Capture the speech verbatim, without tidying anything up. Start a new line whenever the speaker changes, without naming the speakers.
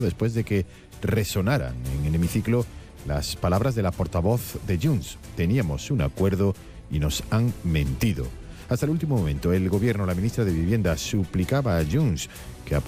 después de que resonaran en el hemiciclo las palabras de la portavoz de Junts. Teníamos un acuerdo y nos han mentido. Hasta el último momento, el gobierno, la ministra de Vivienda, suplicaba a Junts que